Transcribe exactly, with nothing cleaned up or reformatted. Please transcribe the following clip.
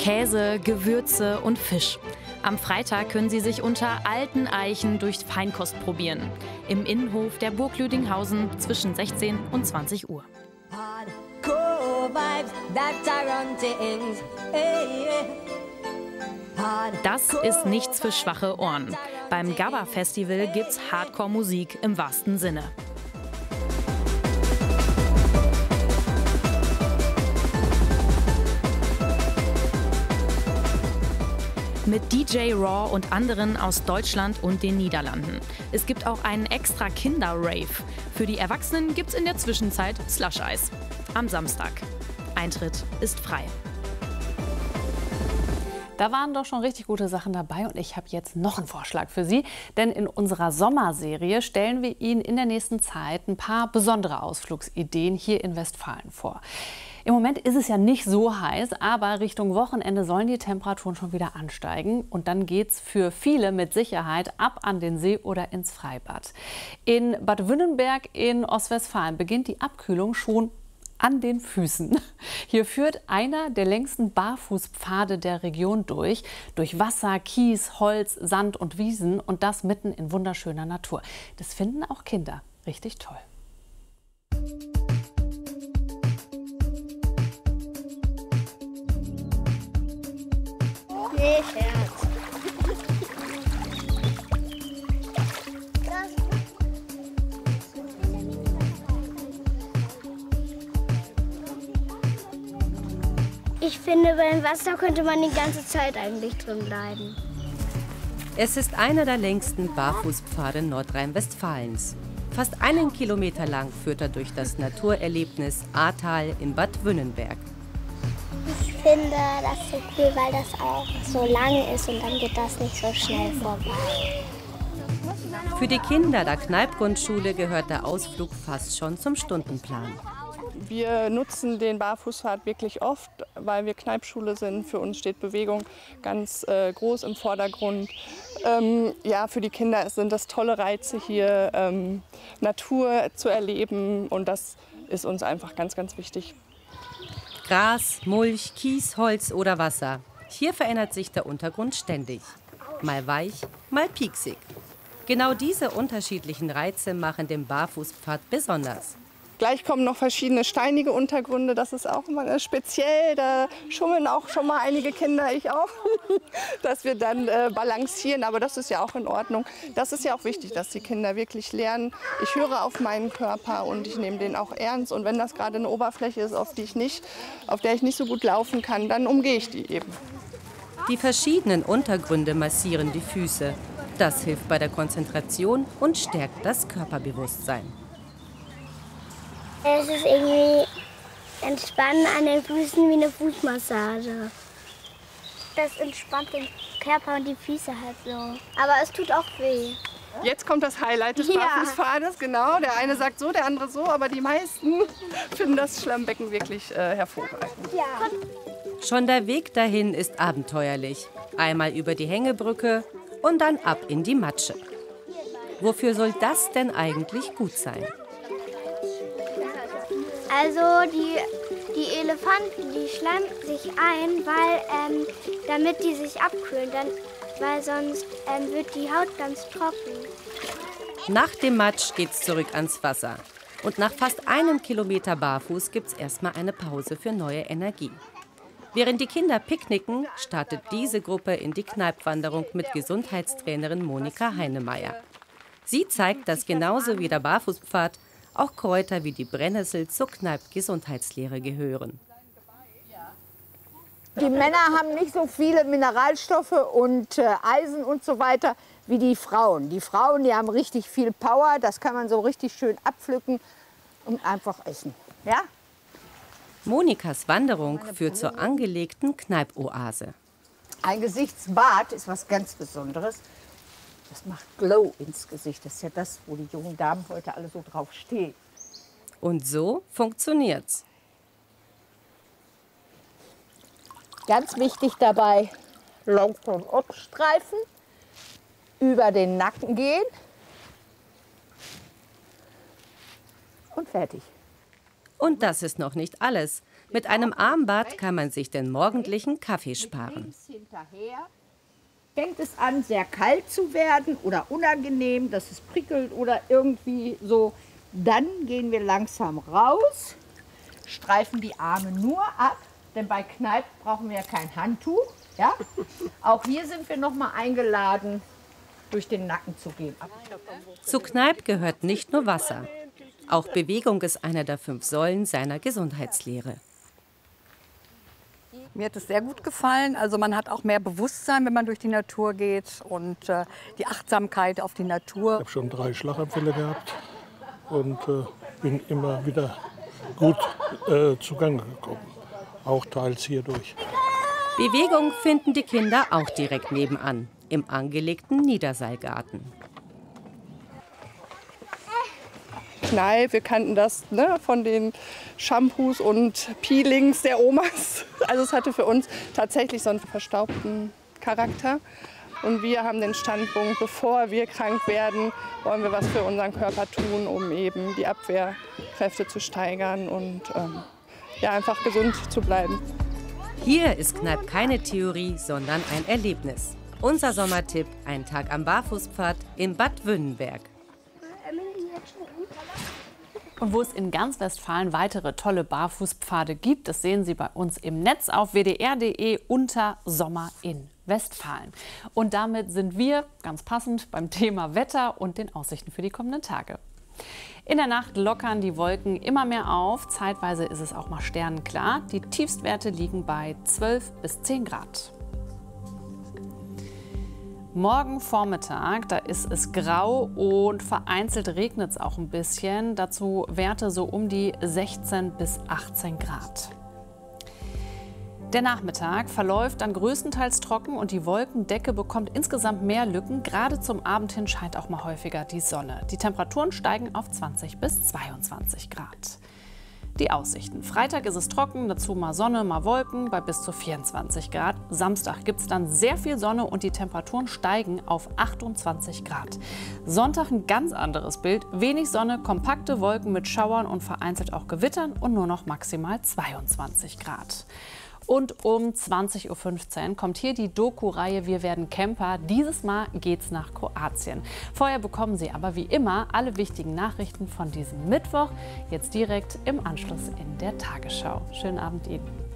Käse, Gewürze und Fisch. Am Freitag können Sie sich unter alten Eichen durch Feinkost probieren. Im Innenhof der Burg Lüdinghausen zwischen sechzehn und zwanzig Uhr. Das ist nichts für schwache Ohren. Beim Gabba-Festival gibt's Hardcore-Musik im wahrsten Sinne. Mit D J Raw und anderen aus Deutschland und den Niederlanden. Es gibt auch einen extra Kinder-Rave. Für die Erwachsenen gibt's in der Zwischenzeit Slush-Eis. Am Samstag. Eintritt ist frei. Da waren doch schon richtig gute Sachen dabei und ich habe jetzt noch einen Vorschlag für Sie. Denn in unserer Sommerserie stellen wir Ihnen in der nächsten Zeit ein paar besondere Ausflugsideen hier in Westfalen vor. Im Moment ist es ja nicht so heiß, aber Richtung Wochenende sollen die Temperaturen schon wieder ansteigen. Und dann geht's für viele mit Sicherheit ab an den See oder ins Freibad. In Bad Wünnenberg in Ostwestfalen beginnt die Abkühlung schon an den Füßen. Hier führt einer der längsten Barfußpfade der Region durch. Durch Wasser, Kies, Holz, Sand und Wiesen. Und das mitten in wunderschöner Natur. Das finden auch Kinder richtig toll. Nee, Scherz. Ich finde, beim Wasser könnte man die ganze Zeit eigentlich drin bleiben. Es ist einer der längsten Barfußpfade Nordrhein-Westfalens. Fast einen Kilometer lang führt er durch das Naturerlebnis Ahrtal in Bad Wünnenberg. Ich finde das so cool, weil das auch so lang ist und dann geht das nicht so schnell vorbei. Für die Kinder der Kneipp-Grundschule gehört der Ausflug fast schon zum Stundenplan. Wir nutzen den Barfußpfad wirklich oft, weil wir Kneippschule sind. Für uns steht Bewegung ganz äh, groß im Vordergrund. Ähm, ja, für die Kinder sind das tolle Reize hier, ähm, Natur zu erleben und das ist uns einfach ganz, ganz wichtig. Gras, Mulch, Kies, Holz oder Wasser. Hier verändert sich der Untergrund ständig. Mal weich, mal pieksig. Genau diese unterschiedlichen Reize machen den Barfußpfad besonders. Gleich kommen noch verschiedene steinige Untergründe, das ist auch immer speziell. Da schummeln auch schon mal einige Kinder, ich auch, dass wir dann äh, balancieren. Aber das ist ja auch in Ordnung. Das ist ja auch wichtig, dass die Kinder wirklich lernen. Ich höre auf meinen Körper und ich nehme den auch ernst. Und wenn das gerade eine Oberfläche ist, auf die ich nicht, auf der ich nicht so gut laufen kann, dann umgehe ich die eben. Die verschiedenen Untergründe massieren die Füße. Das hilft bei der Konzentration und stärkt das Körperbewusstsein. Es ist irgendwie entspannen an den Füßen wie eine Fußmassage. Das entspannt den Körper und die Füße halt so. Aber es tut auch weh. Jetzt kommt das Highlight des Ja. Barfußpfades, genau. Der eine sagt so, der andere so, aber die meisten finden das Schlammbecken wirklich äh, hervorragend. Ja. Schon der Weg dahin ist abenteuerlich. Einmal über die Hängebrücke und dann ab in die Matsche. Wofür soll das denn eigentlich gut sein? Also die, die Elefanten, die schleimen sich ein, weil, ähm, damit die sich abkühlen, dann, weil sonst ähm, wird die Haut ganz trocken. Nach dem Matsch geht's zurück ans Wasser. Und nach fast einem Kilometer barfuß gibt's erstmal eine Pause für neue Energie. Während die Kinder picknicken, startet diese Gruppe in die Kneippwanderung mit Gesundheitstrainerin Monika Heinemeyer. Sie zeigt, dass genauso wie der Barfußpfad auch Kräuter wie die Brennnessel zur Kneipp-Gesundheitslehre gehören. Die Männer haben nicht so viele Mineralstoffe und äh, Eisen und so weiter wie die Frauen. Die Frauen, die haben richtig viel Power, das kann man so richtig schön abpflücken und einfach essen. Ja? Monikas Wanderung führt zur angelegten Kneipp-Oase. Ein Gesichtsbad ist was ganz Besonderes. Das macht Glow ins Gesicht. Das ist ja das, wo die jungen Damen heute alle so drauf stehen. Und so funktioniert's. Ganz wichtig dabei, langsam abstreifen, über den Nacken gehen und fertig. Und das ist noch nicht alles. Mit einem Armbad kann man sich den morgendlichen Kaffee sparen. Fängt es an, sehr kalt zu werden oder unangenehm, dass es prickelt oder irgendwie so, dann gehen wir langsam raus, streifen die Arme nur ab, denn bei Kneipp brauchen wir ja kein Handtuch. Ja? Auch hier sind wir noch mal eingeladen, durch den Nacken zu gehen. Zu Kneipp gehört nicht nur Wasser. Auch Bewegung ist einer der fünf Säulen seiner Gesundheitslehre. Mir hat es sehr gut gefallen. Also man hat auch mehr Bewusstsein, wenn man durch die Natur geht und äh, die Achtsamkeit auf die Natur. Ich habe schon drei Schlaganfälle gehabt und äh, bin immer wieder gut äh, zugange gekommen, auch teils hierdurch. Bewegung finden die Kinder auch direkt nebenan, im angelegten Niederseilgarten. Kneipp, wir kannten das, ne, von den Shampoos und Peelings der Omas. Also es hatte für uns tatsächlich so einen verstaubten Charakter. Und wir haben den Standpunkt, bevor wir krank werden, wollen wir was für unseren Körper tun, um eben die Abwehrkräfte zu steigern und ähm, ja, einfach gesund zu bleiben. Hier ist Kneipp keine Theorie, sondern ein Erlebnis. Unser Sommertipp, ein Tag am Barfußpfad in Bad Wünnenberg. Und wo es in ganz Westfalen weitere tolle Barfußpfade gibt, das sehen Sie bei uns im Netz auf w d r punkt d e unter Sommer in Westfalen. Und damit sind wir, ganz passend, beim Thema Wetter und den Aussichten für die kommenden Tage. In der Nacht lockern die Wolken immer mehr auf. Zeitweise ist es auch mal sternenklar. Die Tiefstwerte liegen bei zwölf bis zehn Grad. Morgen Vormittag, da ist es grau und vereinzelt regnet es auch ein bisschen. Dazu Werte so um die sechzehn bis achtzehn Grad. Der Nachmittag verläuft dann größtenteils trocken und die Wolkendecke bekommt insgesamt mehr Lücken. Gerade zum Abend hin scheint auch mal häufiger die Sonne. Die Temperaturen steigen auf zwanzig bis zweiundzwanzig Grad. Die Aussichten. Freitag ist es trocken, dazu mal Sonne, mal Wolken bei bis zu vierundzwanzig Grad. Samstag gibt es dann sehr viel Sonne und die Temperaturen steigen auf achtundzwanzig Grad. Sonntag ein ganz anderes Bild. Wenig Sonne, kompakte Wolken mit Schauern und vereinzelt auch Gewittern und nur noch maximal zweiundzwanzig Grad. Und um zwanzig Uhr fünfzehn kommt hier die Doku-Reihe Wir werden Camper. Dieses Mal geht's nach Kroatien. Vorher bekommen Sie aber wie immer alle wichtigen Nachrichten von diesem Mittwoch. Jetzt direkt im Anschluss in der Tagesschau. Schönen Abend Ihnen.